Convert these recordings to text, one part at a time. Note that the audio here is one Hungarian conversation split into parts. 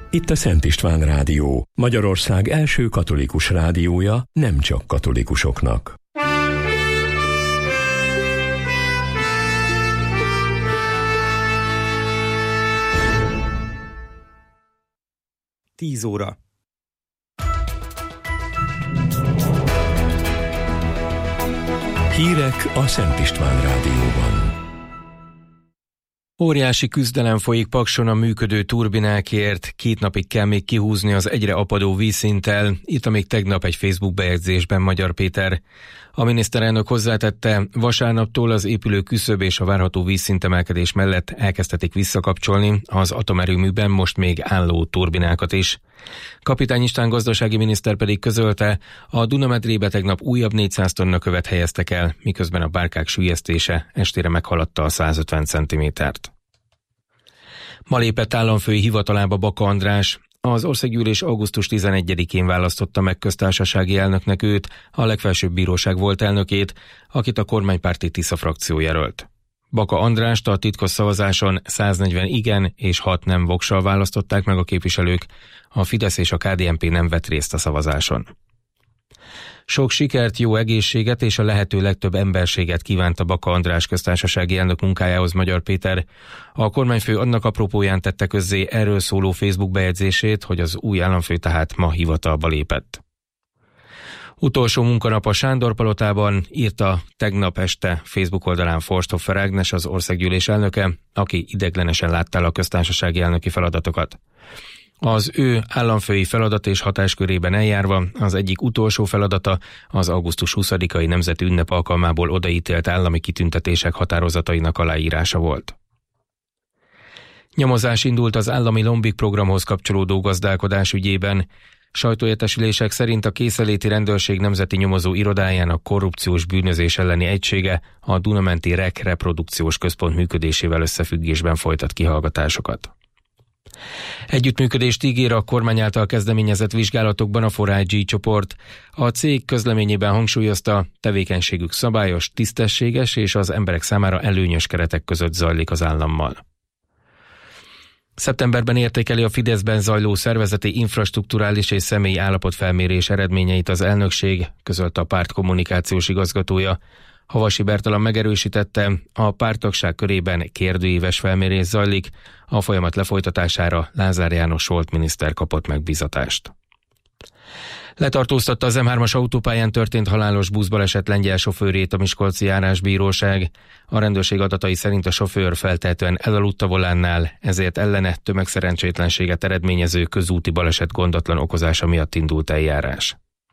Itt a Szent István Rádió, Magyarország első katolikus rádiója, nem csak katolikusoknak. Tíz óra. Hírek a Szent István Rádióban. Óriási küzdelem folyik Pakson a működő turbinákért, 2 napig kell még kihúzni az egyre apadó vízszinttel, írta még tegnap egy Facebook bejegyzésben Magyar Péter. A miniszterelnök hozzátette, vasárnaptól az épülő küszöb és a várható vízszintemelkedés mellett elkezdhetik visszakapcsolni az atomerőműben most még álló turbinákat is. Kapitány István gazdasági miniszter pedig közölte, a Duna-medrébe tegnap újabb 400 tonna követ helyeztek el, miközben a bárkák süllyesztése estére meghaladta a 150 cm-t. Ma lépett államfői hivatalába Baka András. Az Országgyűlés augusztus 11-én választotta meg köztársasági elnöknek őt, a legfelsőbb bíróság volt elnökét, akit a kormánypárti Tisza frakció jelölt. Baka Andrást a titkos szavazáson 140 igen és 6 nem vokszal választották meg a képviselők, a Fidesz és a KDNP nem vett részt a szavazáson. Sok sikert, jó egészséget és a lehető legtöbb emberséget kívánta Baka András köztársasági elnök munkájához Magyar Péter. A kormányfő annak apropóján tette közzé erről szóló Facebook bejegyzését, hogy az új államfő tehát ma hivatalba lépett. Utolsó munkanap a Sándor-palotában, írta tegnap este Facebook oldalán Forsthofer Ágnes, az Országgyűlés elnöke, aki ideiglenesen látta el a köztársasági elnöki feladatokat. Az ő államfői feladat és hatáskörében eljárva az egyik utolsó feladata az augusztus 20-ai nemzeti ünnep alkalmából odaítélt állami kitüntetések határozatainak aláírása volt. Nyomozás indult az állami Lombik programhoz kapcsolódó gazdálkodás ügyében. Sajtóértesülések szerint a Készeléti Rendőrség Nemzeti Nyomozó Irodájának korrupciós bűnözés elleni egysége a Dunamenti REK reprodukciós központ működésével összefüggésben folytat kihallgatásokat. Együttműködést ígér a kormány által kezdeményezett vizsgálatokban a 4IG csoport. A cég közleményében hangsúlyozta, tevékenységük szabályos, tisztességes és az emberek számára előnyös keretek között zajlik az állammal. Szeptemberben értékeli a Fideszben zajló szervezeti, infrastrukturális és személyi állapotfelmérés eredményeit az elnökség, közölte a párt kommunikációs igazgatója. Havasi Bertalan megerősítette, a párttagság körében kérdőíves felmérés zajlik, a folyamat lefolytatására Lázár János volt miniszter kapott megbízatást. Letartóztatta az M3-as autópályán történt halálos buszbaleset lengyel sofőrét a Miskolci járásbíróság. A rendőrség adatai szerint a sofőr feltehetően elaludt a volánnál, ezért ellene tömegszerencsétlenséget eredményező közúti baleset gondatlan okozása miatt indult eljárás.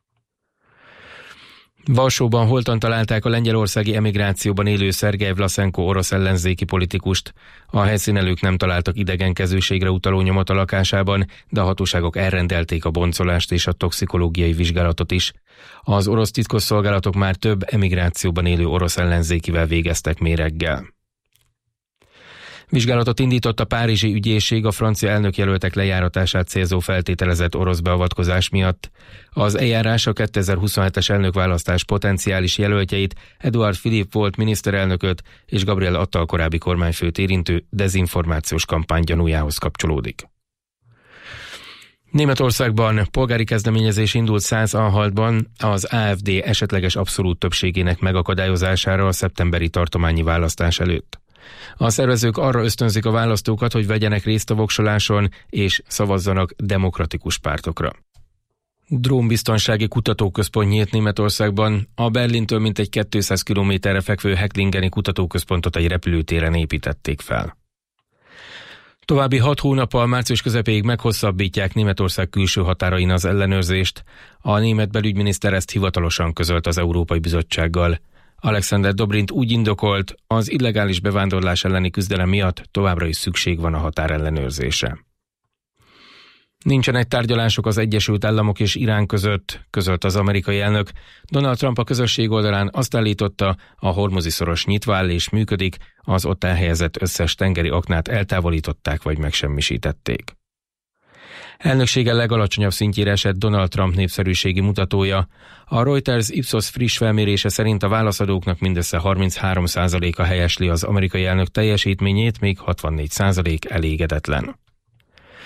Varsóban holtan találták a lengyelországi emigrációban élő Szergej Vlaszenko orosz ellenzéki politikust. A helyszínelők nem találtak idegenkezőségre utaló nyomot a lakásában, de a hatóságok elrendelték a boncolást és a toxikológiai vizsgálatot is. Az orosz titkosszolgálatok már több emigrációban élő orosz ellenzékivel végeztek méreggel. Vizsgálatot indított a párizsi ügyészség a francia elnökjelöltek lejáratását célzó feltételezett orosz beavatkozás miatt. Az eljárás a 2027-es elnökválasztás potenciális jelöltjeit, Edouard Philippe volt miniszterelnököt és Gabriel Attal korábbi kormányfőt érintő dezinformációs kampány gyanújához kapcsolódik. Németországban polgári kezdeményezés indult 100 Anhaltban az AfD esetleges abszolút többségének megakadályozására a szeptemberi tartományi választás előtt. A szervezők arra ösztönzik a választókat, hogy vegyenek részt a voksoláson és szavazzanak demokratikus pártokra. Drónbiztonsági kutatóközpont nyílt Németországban. A Berlintől mintegy 200 kilométerre fekvő Hecklingeni kutatóközpontot egy repülőtéren építették fel. További 6 hónappal március közepéig meghosszabbítják Németország külső határain az ellenőrzést. A német belügyminiszter ezt hivatalosan közölt az Európai Bizottsággal. Alexander Dobrindt úgy indokolt, az illegális bevándorlás elleni küzdelem miatt továbbra is szükség van a határellenőrzésre. Nincsenek tárgyalások az Egyesült Államok és Irán között, közölt az amerikai elnök. Donald Trump a közösség oldalán azt állította, a Hormuzi-szoros nyitva áll és működik, az ott elhelyezett összes tengeri aknát eltávolították vagy megsemmisítették. Elnöksége legalacsonyabb szintjére esett Donald Trump népszerűségi mutatója. A Reuters Ipsos friss felmérése szerint a válaszadóknak mindössze 33%-a helyesli az amerikai elnök teljesítményét, még 64% elégedetlen.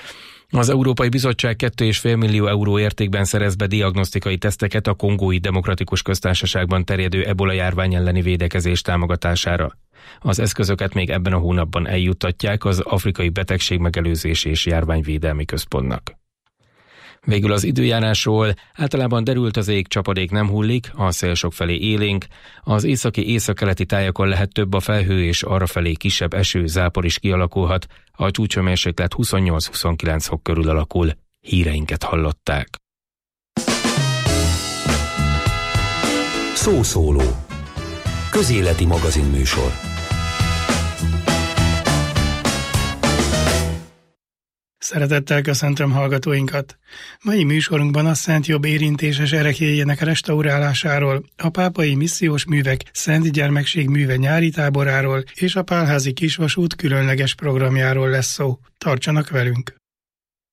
Az Európai Bizottság 2,5 millió euró értékben szerez be diagnosztikai teszteket a Kongói Demokratikus Köztársaságban terjedő ebola járvány elleni védekezés támogatására. Az eszközöket még ebben a hónapban eljuttatják az Afrikai Betegségmegelőzési és Járványvédelmi Központnak. Végül az időjárásról: általában derült az ég, csapadék nem hullik, a szél sokfelé élénk, az északi-északkeleti tájakon lehet több a felhő, és arrafelé kisebb eső, zápor is kialakulhat, a csúcshőmérséklet 28-29 fok körül alakul. Híreinket hallották. Szószóló. Közéleti magazinműsor. Szeretettel köszöntöm hallgatóinkat! Mai műsorunkban a Szent Jobb érintéses ereklyéjének restaurálásáról, a pápai missziós művek Szent Gyermekség műve nyári táboráról és a Pálházi Kisvasút különleges programjáról lesz szó. Tartsanak velünk!